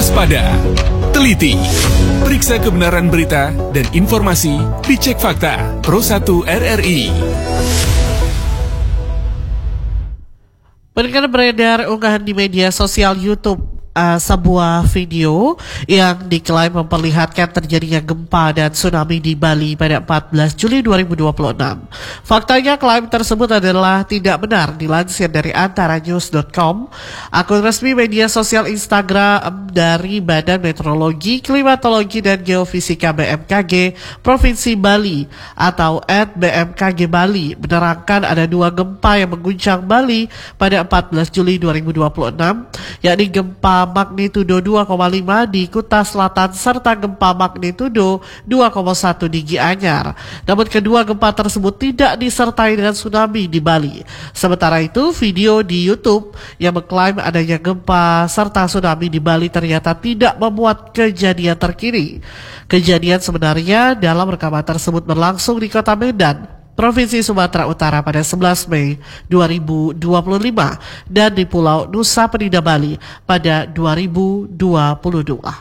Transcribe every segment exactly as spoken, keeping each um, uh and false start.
Waspada, teliti, periksa kebenaran berita dan informasi, dicek fakta. Pro satu R R I. Pendengar, beredar unggahan di media sosial YouTube Uh, sebuah video yang diklaim memperlihatkan terjadinya gempa dan tsunami di Bali pada empat belas Juli dua ribu dua puluh enam. Faktanya klaim tersebut adalah tidak benar, dilansir dari antara news dot com, akun resmi media sosial Instagram dari Badan Meteorologi, Klimatologi dan Geofisika B M K G Provinsi Bali atau at B M K G Bali menerangkan ada dua gempa yang mengguncang Bali pada empat belas Juli dua ribu dua puluh enam, yakni gempa magnitudo dua koma lima di Kuta Selatan serta gempa magnitudo dua koma satu di Gianyar. Namun kedua gempa tersebut tidak disertai dengan tsunami di Bali. Sementara itu, video di YouTube yang mengklaim adanya gempa serta tsunami di Bali ternyata tidak memuat kejadian terkini. Kejadian sebenarnya dalam rekaman tersebut berlangsung di Kota Medan, Provinsi Sumatera Utara pada sebelas Mei dua ribu dua puluh lima dan di Pulau Nusa Penida Bali pada dua ribu dua puluh dua.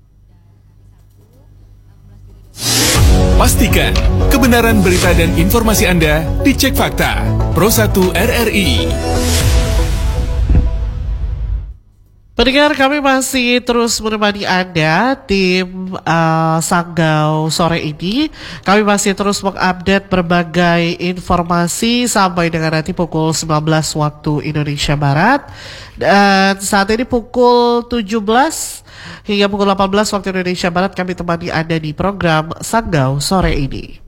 Pastikan kebenaran berita dan informasi Anda dicek fakta. Pro satu R R I. Pendengar, kami masih terus menemani Anda, tim uh, Sanggau sore ini. Kami masih terus mengupdate berbagai informasi sampai dengan nanti pukul sembilan belas waktu Indonesia Barat. Dan saat ini pukul tujuh belas hingga pukul delapan belas waktu Indonesia Barat kami temani Anda di program Sanggau sore ini.